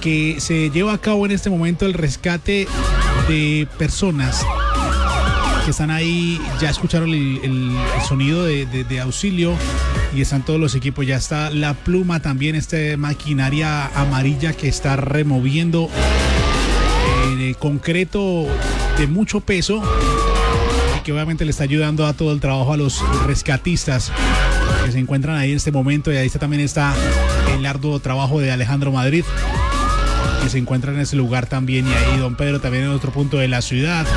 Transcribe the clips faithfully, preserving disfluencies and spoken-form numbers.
que se lleva a cabo en este momento el rescate de personas que están ahí. Ya escucharon el, el, el sonido de, de, de auxilio y están todos los equipos. Ya está la pluma también, esta maquinaria amarilla que está removiendo eh, concreto de mucho peso, y que obviamente le está ayudando a todo el trabajo a los rescatistas que se encuentran ahí en este momento. Y ahí está, también está el arduo trabajo de Alejandro Madrid, que se encuentra en ese lugar también. Y ahí don Pedro también en otro punto de la ciudad.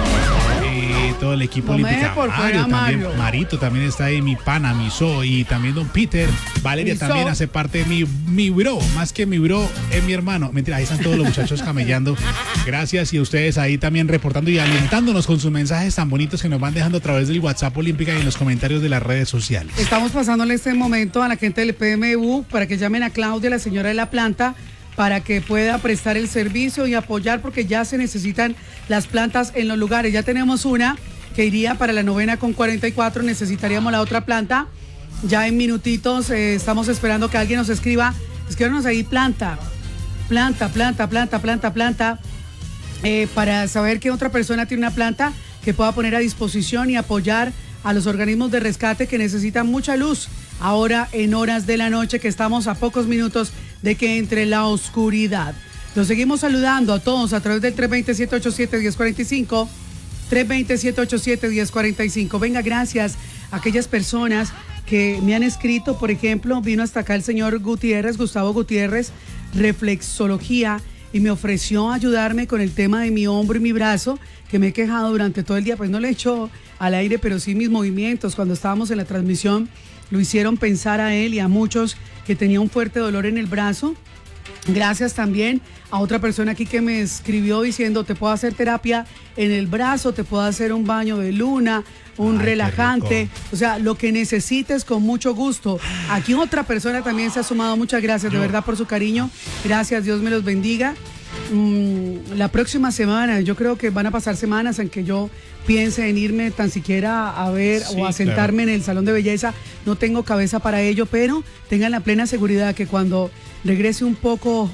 Eh, todo el equipo no olímpico. Mario, también, Marito también está ahí, mi pana, mi so, y también don Peter. Valeria Miso. también hace parte de mi, mi bro, más que mi bro, es mi hermano. Mentira, ahí están todos los muchachos camellando. Gracias, y ustedes ahí también reportando y alentándonos con sus mensajes tan bonitos que nos van dejando a través del WhatsApp Olímpica y en los comentarios de las redes sociales. Estamos pasándole este momento a la gente del P M U para que llamen a Claudia, la señora de la planta, para que pueda prestar el servicio y apoyar, porque ya se necesitan las plantas en los lugares. Ya tenemos una que iría para la novena con cuarenta y cuatro, necesitaríamos la otra planta. Ya en minutitos eh, estamos esperando que alguien nos escriba. Escríbanos ahí planta, planta, planta, planta, planta, planta, eh, para saber que otra persona tiene una planta que pueda poner a disposición y apoyar a los organismos de rescate que necesitan mucha luz ahora en horas de la noche, que estamos a pocos minutos de que entre la oscuridad. Los seguimos saludando a todos a través del tres dos cero, siete ocho siete, uno cero cuatro cinco, tres dos cero, siete ocho siete, uno cero cuatro cinco. Venga, gracias a aquellas personas que me han escrito. Por ejemplo, vino hasta acá el señor Gutiérrez, Gustavo Gutiérrez, reflexología, y me ofreció ayudarme con el tema de mi hombro y mi brazo, que me he quejado durante todo el día. Pues no le he hecho al aire, pero sí mis movimientos cuando estábamos en la transmisión lo hicieron pensar a él y a muchos que tenía un fuerte dolor en el brazo. Gracias también a otra persona aquí que me escribió diciendo: te puedo hacer terapia en el brazo, te puedo hacer un baño de luna, un Ay, relajante, o sea, lo que necesites con mucho gusto. Aquí otra persona también se ha sumado. Muchas gracias de verdad por su cariño. Gracias, Dios me los bendiga. Mm, la próxima semana, yo creo que van a pasar semanas en que yo piense en irme tan siquiera a ver sí, o a sentarme claro. en el salón de belleza. No tengo cabeza para ello, pero tengan la plena seguridad que cuando regrese un poco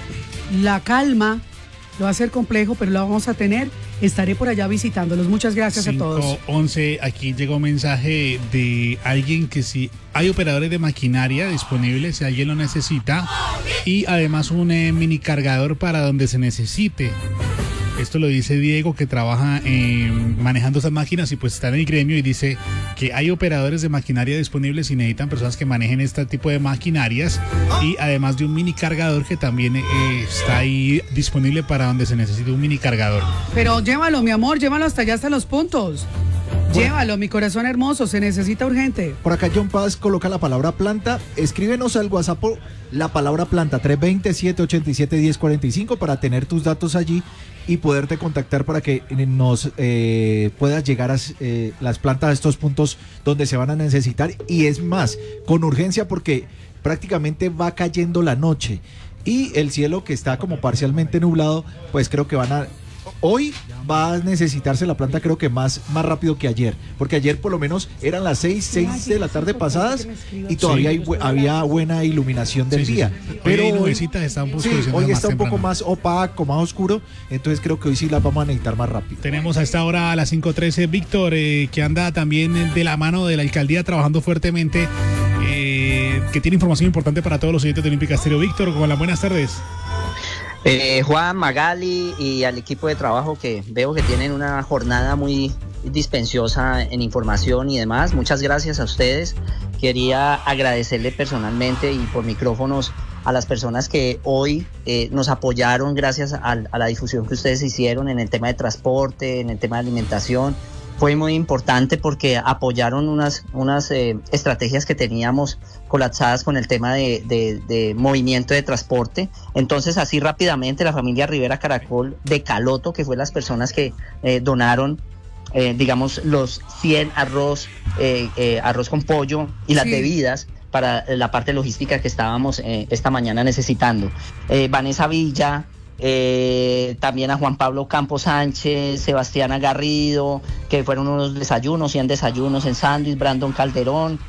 la calma, lo va a ser complejo, pero lo vamos a tener. Estaré por allá visitándolos. Muchas gracias a todos. cinco once, aquí llegó un mensaje de alguien que si hay operadores de maquinaria disponibles, si alguien lo necesita, y además un eh, mini cargador para donde se necesite. Esto lo dice Diego, que trabaja eh, manejando esas máquinas y pues está en el gremio, y dice que hay operadores de maquinaria disponibles y necesitan personas que manejen este tipo de maquinarias, y además de un mini cargador que también eh, está ahí disponible para donde se necesite un mini cargador. Pero llévalo, mi amor, llévalo hasta allá, hasta los puntos. Bueno. Llévalo, mi corazón hermoso, se necesita urgente. Por acá John Paz coloca la palabra planta. Escríbenos al WhatsApp la palabra planta, tres dos cero, siete ocho siete, uno cero cuatro cinco, para tener tus datos allí y poderte contactar para que nos eh, puedas llegar a eh, las plantas a estos puntos donde se van a necesitar. Y es más, con urgencia, porque prácticamente va cayendo la noche y el cielo, que está como parcialmente nublado, pues creo que van a... Hoy va a necesitarse la planta, creo que más, más rápido que ayer, porque ayer por lo menos eran las seis, seis de la tarde pasadas y todavía sí. hay, había buena iluminación del sí, día. Sí, sí. Pero hoy, hoy, está un, sí, hoy está un poco más opaco, más oscuro, entonces creo que hoy sí las vamos a necesitar más rápido. Tenemos a esta hora a las cinco trece Víctor, eh, que anda también de la mano de la alcaldía trabajando fuertemente, eh, que tiene información importante para todos los oyentes de Olímpica Estéreo. Víctor, con las buenas tardes. Eh, Juan, Magali y al equipo de trabajo, que veo que tienen una jornada muy dispensiosa en información y demás. Muchas gracias a ustedes. Quería agradecerle personalmente y por micrófonos a las personas que hoy eh, nos apoyaron gracias a, a la difusión que ustedes hicieron en el tema de transporte, en el tema de alimentación. Fue muy importante porque apoyaron unas, unas eh, estrategias que teníamos colapsadas con el tema de, de, de movimiento de transporte. Entonces, así rápidamente, la familia Rivera Caracol de Caloto, que fue las personas que eh, donaron, eh, digamos, los cien arroz, eh, eh, arroz con pollo y las sí. bebidas para la parte logística que estábamos eh, esta mañana necesitando. Eh, Vanessa Villa... Eh, también a Juan Pablo Campos Sánchez, Sebastián Garrido, que fueron unos desayunos, cien desayunos en sándwich, Brandon Calderón,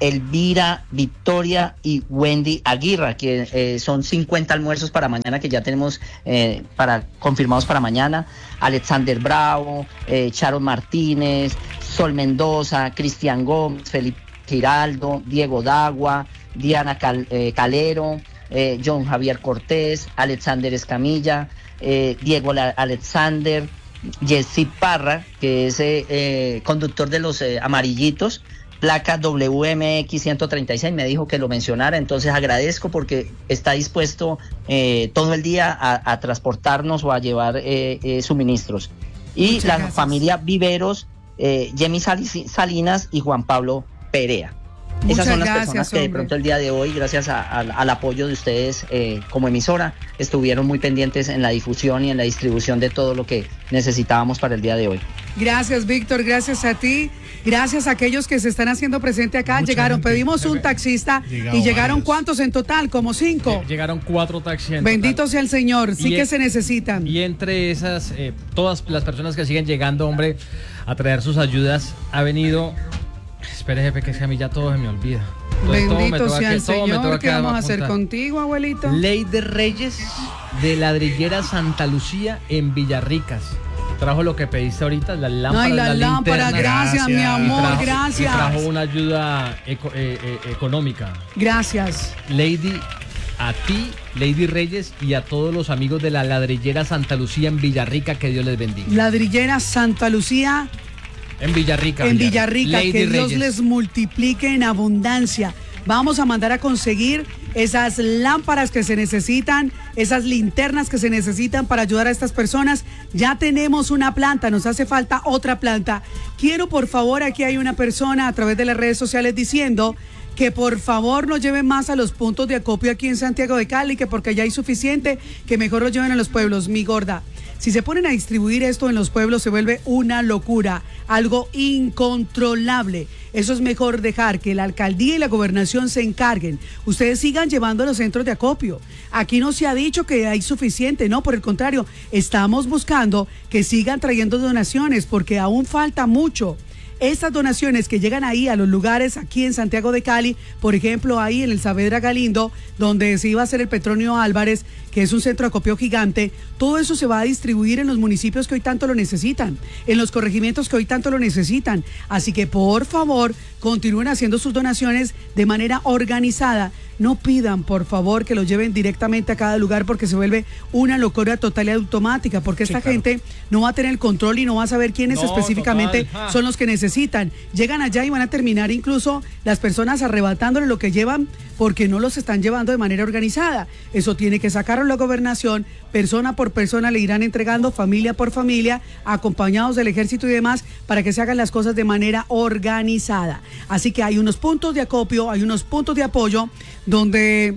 Elvira, Victoria y Wendy Aguirre, que eh, son cincuenta almuerzos para mañana que ya tenemos eh, para confirmados para mañana. Alexander Bravo, eh, Charo Martínez, Sol Mendoza, Cristian Gómez, Felipe Giraldo, Diego Dagua, Diana Cal, eh, Calero, eh, John Javier Cortés, Alexander Escamilla, eh, Diego La- Alexander, Jesse Parra, que es eh, eh, conductor de los eh, amarillitos, placa W M X ciento treinta y seis, me dijo que lo mencionara, entonces agradezco porque está dispuesto eh, todo el día a, a transportarnos o a llevar eh, eh, suministros. Y Muchas la gracias. familia Viveros, eh, Yemi Sali- Salinas y Juan Pablo Perea. Muchas Esas son las gracias, personas que de hombre. pronto el día de hoy, gracias a- a- al apoyo de ustedes eh, como emisora, estuvieron muy pendientes en la difusión y en la distribución de todo lo que necesitábamos para el día de hoy. Gracias, Víctor, gracias a ti, gracias a aquellos que se están haciendo presente acá. Mucha Llegaron, gente. pedimos un taxista Llegado y llegaron varios. ¿cuántos en total? Como cinco. Llegaron cuatro taxis en Bendito total. sea el Señor, sí Y que en- se necesitan. Y entre esas, eh, todas las personas que siguen llegando, hombre, a traer sus ayudas, ha venido... Espere, jefe, que es que a mí ya todo se me olvida. Entonces, todo me Bendito toca sea que- el todo me Señor. toca ¿Qué que vamos a hacer apuntar. contigo, abuelito? Ley de Reyes de Ladrillera Santa Lucía en Villarricas. Trajo lo que pediste ahorita, las lámparas, Ay, la las lámpara, linternas. gracias, mi Gracias. amor, Trajo- y gracias. trajo una ayuda eco- eh, eh, económica. Gracias. Lady, a ti, Lady Reyes, y a todos los amigos de la Ladrillera Santa Lucía en Villarrica, que Dios les bendiga. Ladrillera Santa Lucía En Villarrica. en Villarrica, Lady que Dios Reyes. les multiplique en abundancia. Vamos a mandar a conseguir esas lámparas que se necesitan, esas linternas que se necesitan para ayudar a estas personas. Ya tenemos una planta, nos hace falta otra planta. Quiero, por favor, aquí hay una persona a través de las redes sociales diciendo que por favor no lleven más a los puntos de acopio aquí en Santiago de Cali, que porque ya hay suficiente, que mejor lo lleven a los pueblos. Mi gorda, si se ponen a distribuir esto en los pueblos se vuelve una locura, algo incontrolable. Eso es mejor dejar que la alcaldía y la gobernación se encarguen. Ustedes sigan llevando a los centros de acopio. Aquí no se ha dicho que hay suficiente, no, por el contrario, estamos buscando que sigan trayendo donaciones porque aún falta mucho. Estas donaciones que llegan ahí a los lugares aquí en Santiago de Cali, por ejemplo, ahí en el Saavedra Galindo, donde se iba a hacer el Petronio Álvarez, que es un centro de acopio gigante, todo eso se va a distribuir en los municipios que hoy tanto lo necesitan, en los corregimientos que hoy tanto lo necesitan. Así que, por favor, continúen haciendo sus donaciones de manera organizada. No pidan, por favor, que lo lleven directamente a cada lugar porque se vuelve una locura total y automática, porque esta Sí, claro. gente no va a tener el control y no va a saber quiénes No, específicamente total. Ah. son los que necesitan. Llegan allá y van a terminar incluso las personas arrebatándole lo que llevan porque no los están llevando de manera organizada. Eso tiene que sacarlo la gobernación, persona por persona le irán entregando, familia por familia, acompañados del ejército y demás, para que se hagan las cosas de manera organizada. Así que hay unos puntos de acopio, hay unos puntos de apoyo donde...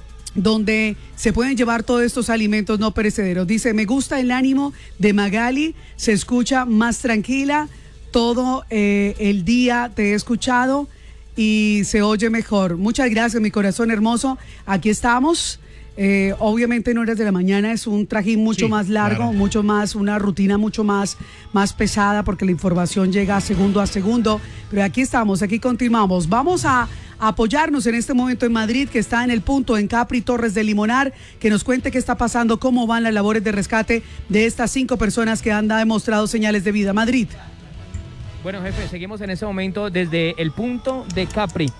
donde se pueden llevar todos estos alimentos no perecederos. Dice, me gusta el ánimo de Magali, se escucha más tranquila, todo eh, el día te he escuchado y se oye mejor. Muchas gracias, mi corazón hermoso. Aquí estamos. Eh, obviamente en horas de la mañana es un trajín mucho Sí, más largo, claro. mucho más, una rutina mucho más, más pesada porque la información llega segundo a segundo. Pero aquí estamos, aquí continuamos. Vamos a apoyarnos en este momento en Madrid, que está en el punto en Capri Torres de Limonar, que nos cuente qué está pasando, cómo van las labores de rescate de estas cinco personas que han demostrado señales de vida. Madrid. Bueno, jefe, seguimos en este momento desde el punto de Capri.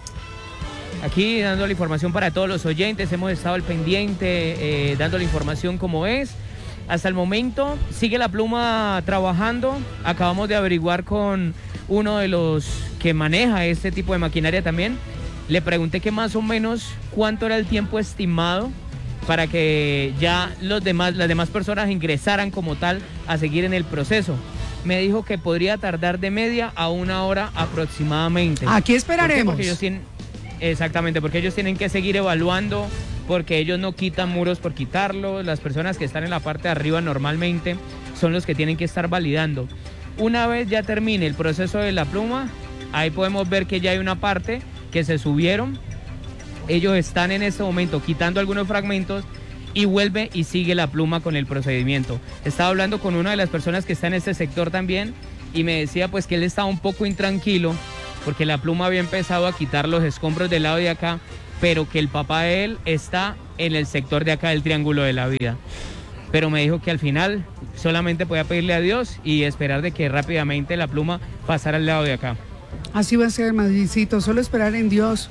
Aquí dando la información para todos los oyentes, hemos estado al pendiente, eh, dando la información como es. Hasta el momento sigue la pluma trabajando. Acabamos de averiguar con uno de los que maneja este tipo de maquinaria también. Le pregunté que más o menos cuánto era el tiempo estimado para que ya los demás, las demás personas ingresaran como tal a seguir en el proceso. Me dijo que podría tardar de media a una hora aproximadamente. Aquí ¿Por qué? esperaremos. Porque ellos tienen, exactamente, porque ellos tienen que seguir evaluando, porque ellos no quitan muros por quitarlos. Las personas que están en la parte de arriba normalmente son los que tienen que estar validando. Una vez ya termine el proceso de la pluma, ahí podemos ver que ya hay una parte que se subieron. Ellos están en este momento quitando algunos fragmentos y vuelve y sigue la pluma con el procedimiento. Estaba hablando con una de las personas que está en este sector también y me decía pues que él estaba un poco intranquilo porque la pluma había empezado a quitar los escombros del lado de acá, pero que el papá de él está en el sector de acá del Triángulo de la Vida. Pero me dijo que al final solamente podía pedirle a Dios y esperar de que rápidamente la pluma pasara al lado de acá. Así va a ser, Madricito, solo esperar en Dios.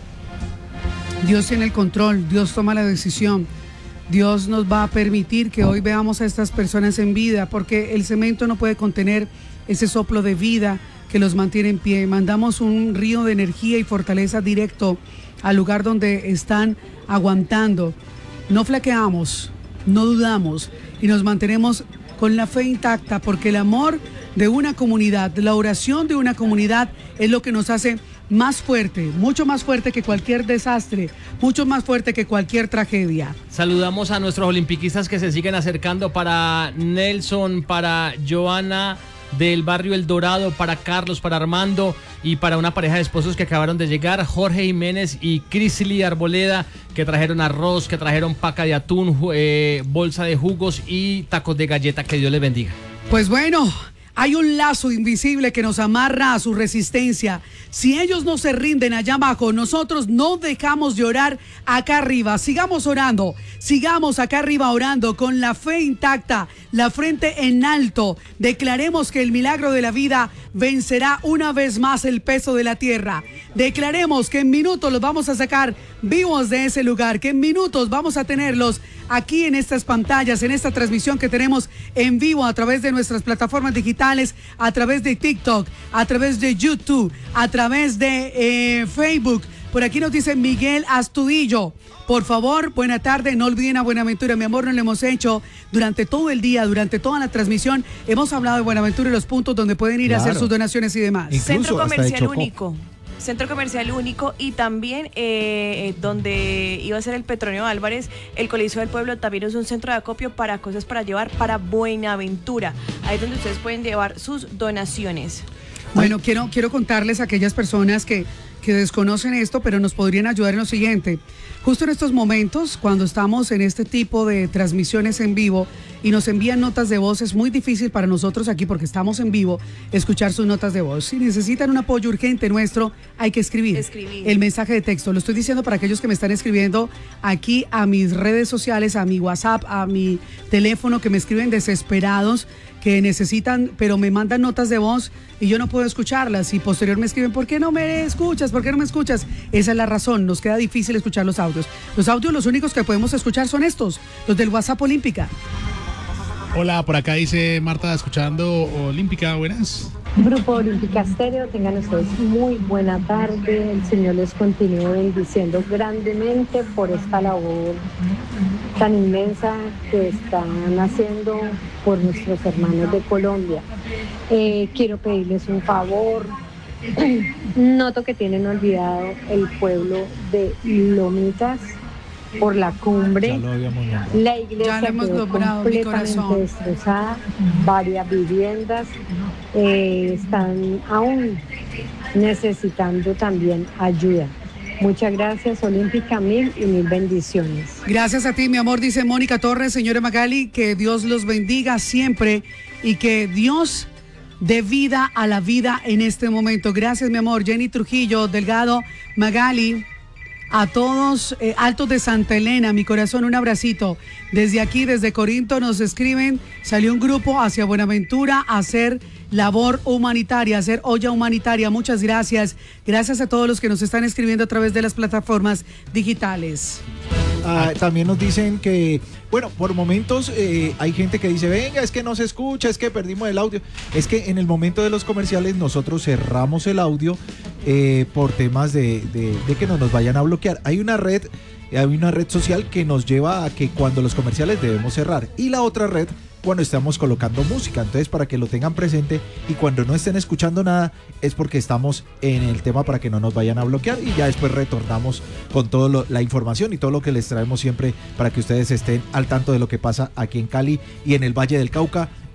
Dios tiene el control, Dios toma la decisión. Dios nos va a permitir que hoy veamos a estas personas en vida, porque el cemento no puede contener ese soplo de vida que los mantiene en pie. Mandamos un río de energía y fortaleza directo al lugar donde están aguantando. No flaqueamos, no dudamos y nos mantenemos con la fe intacta, porque el amor de una comunidad, la oración de una comunidad es lo que nos hace más fuerte, mucho más fuerte que cualquier desastre, mucho más fuerte que cualquier tragedia. Saludamos a nuestros olimpiquistas que se siguen acercando, para Nelson, para Joana del barrio El Dorado, para Carlos, para Armando y para una pareja de esposos que acabaron de llegar, Jorge Jiménez y Crisly Arboleda, que trajeron arroz, que trajeron paca de atún, eh, bolsa de jugos y tacos de galleta. Que Dios les bendiga. Pues bueno, hay un lazo invisible que nos amarra a su resistencia. Si ellos no se rinden allá abajo, nosotros no dejamos de orar acá arriba. Sigamos orando, sigamos acá arriba orando con la fe intacta, la frente en alto. Declaremos que el milagro de la vida vencerá una vez más el peso de la tierra. Declaremos que en minutos los vamos a sacar vivos de ese lugar, que en minutos vamos a tenerlos aquí en estas pantallas, en esta transmisión que tenemos en vivo a través de nuestras plataformas digitales, a través de TikTok, a través de YouTube, a través de eh, Facebook. Por aquí nos dice Miguel Astudillo: por favor, buena tarde, no olviden a Buenaventura, mi amor. No lo hemos hecho durante todo el día, durante toda la transmisión. Hemos hablado de Buenaventura y los puntos donde pueden ir claro. a hacer sus donaciones y demás. Incluso Centro Comercial Único. Centro Comercial Único y también eh, donde iba a ser el Petronio Álvarez, el Coliseo del Pueblo también es un centro de acopio para cosas para llevar para Buenaventura. Ahí es donde ustedes pueden llevar sus donaciones. Bueno, quiero, quiero contarles a aquellas personas que, que desconocen esto, pero nos podrían ayudar en lo siguiente. Justo en estos momentos, cuando estamos en este tipo de transmisiones en vivo y nos envían notas de voz, es muy difícil para nosotros aquí, porque estamos en vivo, escuchar sus notas de voz. Si necesitan un apoyo urgente nuestro, hay que escribir, escribir el mensaje de texto. Lo estoy diciendo para aquellos que me están escribiendo aquí a mis redes sociales, a mi WhatsApp, a mi teléfono, que me escriben desesperados, que necesitan, pero me mandan notas de voz y yo no puedo escucharlas, y posterior me escriben: ¿por qué no me escuchas? ¿Por qué no me escuchas? Esa es la razón, nos queda difícil escuchar los audios. Los audios, los únicos que podemos escuchar son estos, los del WhatsApp Olímpica. Hola, por acá dice Marta, escuchando Olímpica, buenas. Grupo Olímpica Estéreo, tengan ustedes muy buena tarde. El Señor les continúe bendiciendo grandemente por esta labor tan inmensa que están haciendo por nuestros hermanos de Colombia. Eh, quiero pedirles un favor. Noto que tienen olvidado el pueblo de Lomitas por la cumbre. La iglesia quedó completamente destrozada, varias viviendas eh, están aún necesitando también ayuda. Muchas gracias, Olímpica, mil y mil bendiciones. Gracias a ti, mi amor, dice Mónica Torres. Señora Magali, que Dios los bendiga siempre y que Dios dé vida a la vida en este momento. Gracias, mi amor. Jenny Trujillo Delgado, Magali, a todos, eh, Altos de Santa Elena, mi corazón, un abracito. Desde aquí, desde Corinto, nos escriben: salió un grupo hacia Buenaventura a hacer labor humanitaria, a hacer olla humanitaria. Muchas gracias. Gracias a todos los que nos están escribiendo a través de las plataformas digitales. Ah, también nos dicen que, bueno, por momentos eh, hay gente que dice: venga, es que no se escucha, es que perdimos el audio. Es que en el momento de los comerciales nosotros cerramos el audio eh, por temas de, de, de que no nos vayan a bloquear. Hay una red, hay una red social que nos lleva a que cuando los comerciales debemos cerrar, y la otra red cuando estamos colocando música. Entonces, para que lo tengan presente, y cuando no estén escuchando nada es porque estamos en el tema, para que no nos vayan a bloquear, y ya después retornamos con toda la información y todo lo que les traemos siempre para que ustedes estén al tanto de lo que pasa aquí en Cali y en el Valle del Cauca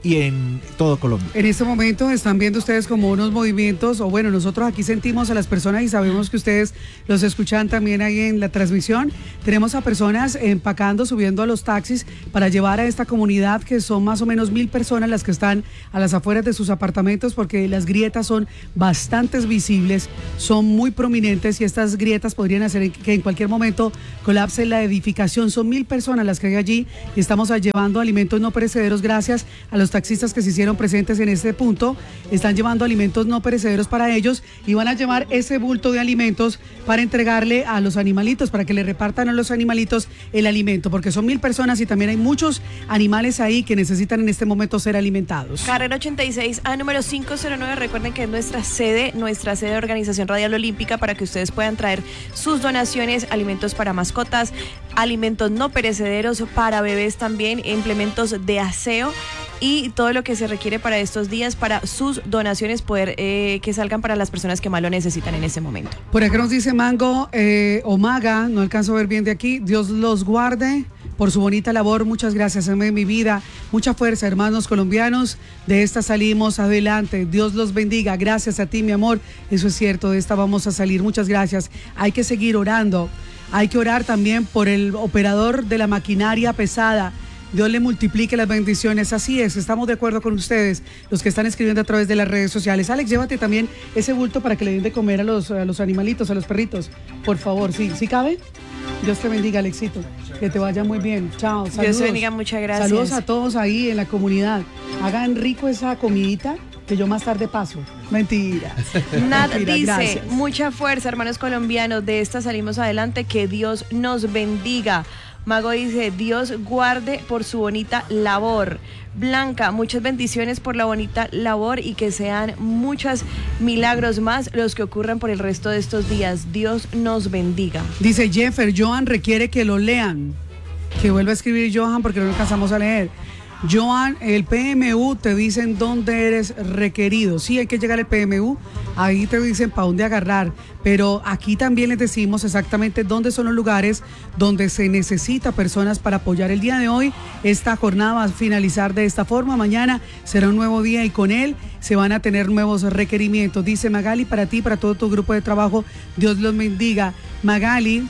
y en todo Colombia. En este momento están viendo ustedes como unos movimientos, o bueno, nosotros aquí sentimos a las personas y sabemos que ustedes los escuchan también ahí en la transmisión. Tenemos a personas empacando, subiendo a los taxis para llevar a esta comunidad, que son más o menos mil personas las que están a las afueras de sus apartamentos, porque las grietas son bastante visibles, son muy prominentes y estas grietas podrían hacer que en cualquier momento colapse la edificación. Son mil personas las que hay allí y estamos llevando alimentos no perecederos gracias a los taxistas que se hicieron presentes en este punto. Están llevando alimentos no perecederos para ellos y van a llevar ese bulto de alimentos para entregarle a los animalitos, para que le repartan a los animalitos el alimento, porque son mil personas y también hay muchos animales ahí que necesitan en este momento ser alimentados. Carrera ochenta y seis A número quinientos nueve, recuerden que es nuestra sede, nuestra sede de Organización Radial Olímpica, para que ustedes puedan traer sus donaciones, alimentos para mascotas, alimentos no perecederos para bebés también, implementos de aseo y todo lo que se requiere para estos días, para sus donaciones poder eh, que salgan para las personas que más lo necesitan en este momento. Por acá nos dice Mango eh, Omaga, no alcanzo a ver bien de aquí, Dios los guarde por su bonita labor, muchas gracias, amén, mi vida, mucha fuerza, hermanos colombianos, de esta salimos adelante, Dios los bendiga, gracias a ti, mi amor, eso es cierto, de esta vamos a salir, muchas gracias, hay que seguir orando, hay que orar también por el operador de la maquinaria pesada. Dios le multiplique las bendiciones, así es, estamos de acuerdo con ustedes, los que están escribiendo a través de las redes sociales. Alex, llévate también ese bulto para que le den de comer a los, a los animalitos, a los perritos, por favor, ¿sí, sí cabe? Dios te bendiga, Alexito, que te vaya muy bien, chao, saludos. Dios te bendiga, muchas gracias. Saludos a todos ahí en la comunidad, hagan rico esa comidita, que yo más tarde paso. Mentira. Nat Mentira, dice, gracias. Mucha fuerza, hermanos colombianos, de esta salimos adelante, que Dios nos bendiga. Mago dice, Dios guarde por su bonita labor. Blanca, muchas bendiciones por la bonita labor y que sean muchos milagros más los que ocurran por el resto de estos días. Dios nos bendiga. Dice Jeffer, Johan requiere que lo lean. Que vuelva a escribir Johan porque no alcanzamos a leer. Johan, el P M U te dicen dónde eres requerido. Sí, hay que llegar al P M U, ahí te dicen para dónde agarrar, pero aquí también les decimos exactamente dónde son los lugares donde se necesita personas para apoyar. El día de hoy, esta jornada va a finalizar de esta forma, mañana será un nuevo día y con él se van a tener nuevos requerimientos. Dice Magali, para ti, para todo tu grupo de trabajo, Dios los bendiga. Magali,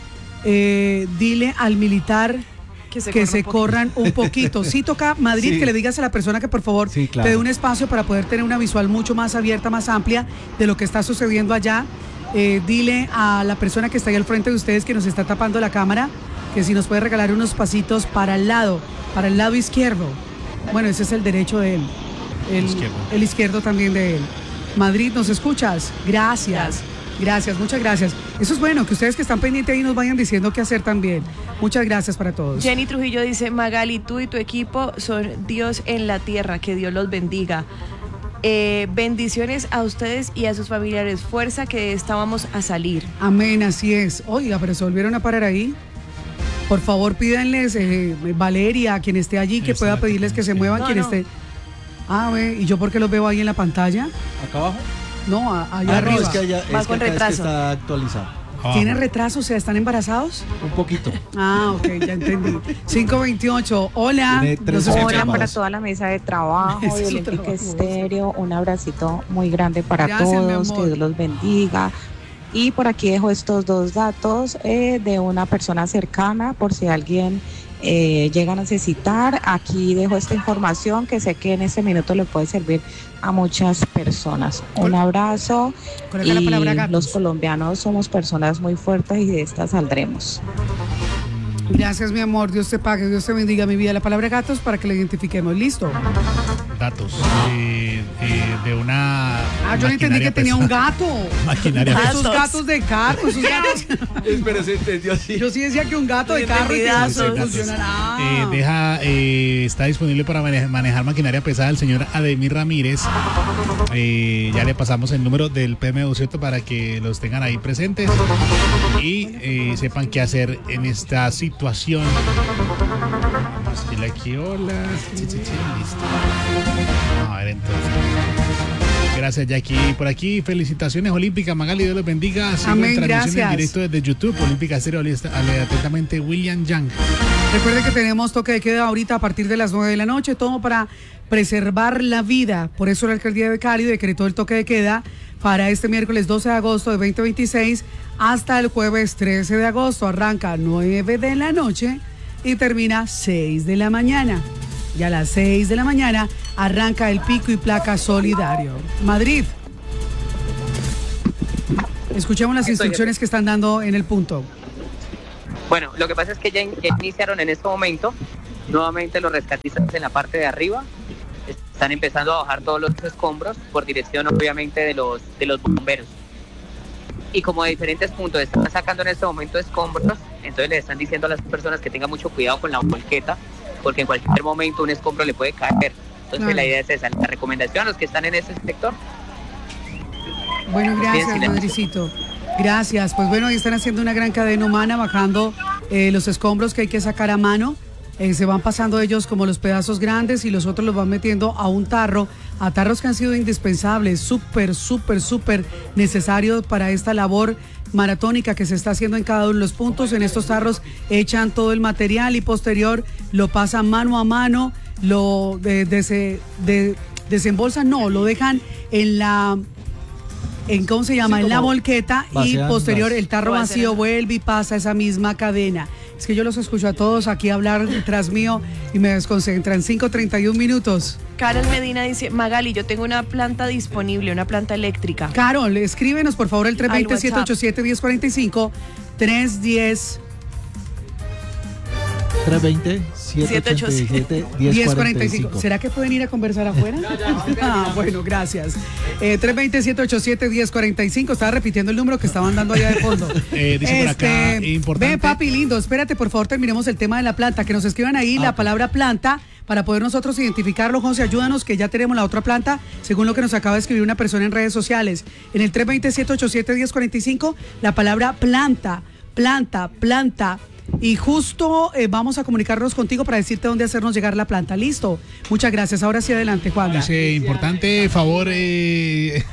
eh, dile al militar que se, que corra se un corran un poquito. Sí, toca Madrid, sí. Que le digas a la persona que por favor sí, claro. te dé un espacio para poder tener una visual mucho más abierta, más amplia de lo que está sucediendo allá. Eh, dile a la persona que está ahí al frente de ustedes, que nos está tapando la cámara, que si nos puede regalar unos pasitos para el lado, para el lado izquierdo. Bueno, ese es el derecho de él. El izquierdo, el izquierdo también de él. Madrid, ¿nos escuchas? Gracias. Gracias, muchas gracias. Eso es bueno, que ustedes que están pendientes ahí nos vayan diciendo qué hacer también. Muchas gracias para todos. Jenny Trujillo dice, Magali, tú y tu equipo son Dios en la tierra, que Dios los bendiga. Eh, bendiciones a ustedes y a sus familiares. Fuerza, que de esta vamos a salir. Amén, así es. Oiga, pero se volvieron a parar ahí. Por favor, pídanles, eh, Valeria, quien esté allí, que pueda pedirles que se muevan, no, quien no. esté. Ah, ve, ¿y yo por qué los veo ahí en la pantalla? ¿Acá abajo? No, a, allá ah, arriba. No, es que allá, Va es con que acá retraso. Es que está actualizado. Ah, ¿tiene retraso? O sea, ¿están embarazados? Un poquito. Ah, ok, ya entendí. cinco veintiocho, hola. Hola para toda la mesa de trabajo de Olímpica Estéreo. Un abracito muy grande para Gracias, todos, que Dios los bendiga. Y por aquí dejo estos dos datos eh, de una persona cercana, por si alguien eh, llega a necesitar. Aquí dejo esta información que sé que en este minuto le puede servir a muchas personas. Un abrazo y los colombianos somos personas muy fuertes y de esta saldremos. Gracias, mi amor, Dios te pague, Dios te bendiga mi vida. La palabra gatos para que la identifiquemos, ¿listo? Datos eh, eh, de una Ah, yo no entendí que tenía un gato. Maquinaria pesada. Esos gatos de carro, esos gatos. Pero se entendió así. Yo sí decía que un gato de carro y que no funcionan. Eh, deja, eh, está disponible para manejar maquinaria pesada el señor Ademir Ramírez. Eh, ya le pasamos el número del P M U, ¿cierto? Para que los tengan ahí presentes y eh, sepan qué hacer en esta situación. Vamos a decirle aquí, hola. Sí, sí, sí, listo. A ver, entonces. Gracias, Jackie. Por aquí, felicitaciones olímpicas. Magali, Dios los bendiga. Sigo Amén, en transmisión gracias. En directo desde YouTube. Olímpica Estéreo, atentamente, William Young. Recuerde que tenemos toque de queda ahorita a partir de las nueve de la noche, todo para preservar la vida. Por eso la alcaldía de Cali decretó el toque de queda para este miércoles doce de agosto de veinte veintiséis hasta el jueves trece de agosto. Arranca nueve de la noche y termina seis de la mañana. Y a las seis de la mañana arranca el pico y placa solidario. Madrid. Escuchemos las instrucciones que están dando en el punto. Bueno, lo que pasa es que ya, in- ya iniciaron en este momento nuevamente los rescatistas en la parte de arriba. Están empezando a bajar todos los escombros por dirección obviamente de los, de los bomberos. Y como de diferentes puntos están sacando en este momento escombros, entonces les están diciendo a las personas que tengan mucho cuidado con la volqueta, porque en cualquier momento un escombro le puede caer. Entonces Claro. la idea es esa, la recomendación a los que están en ese sector. Bueno, gracias, Bien, silencio. Madricito. Gracias. Pues bueno, ahí están haciendo una gran cadena humana, bajando eh, los escombros que hay que sacar a mano. Eh, se van pasando ellos como los pedazos grandes y los otros los van metiendo a un tarro, a tarros que han sido indispensables, súper, súper, súper necesarios para esta labor maratónica que se está haciendo en cada uno de los puntos. En estos tarros echan todo el material y posterior lo pasan mano a mano, lo de, de, de, desembolsan, no, lo dejan en la... en cómo se llama, Sí, en la como volqueta y vacian posterior las- el tarro Lo vacío hacen. vuelve y pasa esa misma cadena. Es que yo los escucho a todos aquí hablar tras mío y me desconcentran. cinco treinta y un minutos. Carol Medina dice, Magali, yo tengo una planta disponible, una planta eléctrica. Carol, escríbenos por favor el tres Al dos cero, siete ocho siete, uno cero cuatro cinco, tres uno cero, tres veinte, siete ochenta y siete, diez diez cuarenta cuarenta y y cinco. cinco. ¿Será que pueden ir a conversar afuera? Ah, bueno, gracias. Eh, tres dos cero, siete ocho siete, uno cero cuatro cinco. Estaba repitiendo el número que estaban dando allá de fondo. Eh, dice por acá, importante. Ve, papi lindo, espérate, por favor, terminemos el tema de la planta. Que nos escriban ahí Ah, la ok. palabra planta para poder nosotros identificarlo. José, ayúdanos, que ya tenemos la otra planta, según lo que nos acaba de escribir una persona en redes sociales. En el tres dos cero, siete ocho siete, uno cero cuatro cinco, la palabra planta, planta, planta. Y justo eh, vamos a comunicarnos contigo para decirte dónde hacernos llegar la planta. Listo. Muchas gracias. Ahora sí, adelante, Juan. Dice, importante favor, eh,